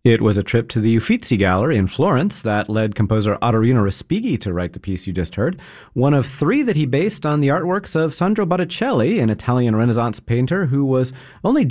It was a trip to the Uffizi Gallery in Florence that led composer Ottorino Respighi to write the piece you just heard, one of three that he based on the artworks of Sandro Botticelli, an Italian Renaissance painter who was only